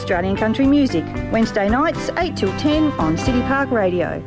Australian country music. Wednesday nights 8 till 10 on City Park Radio.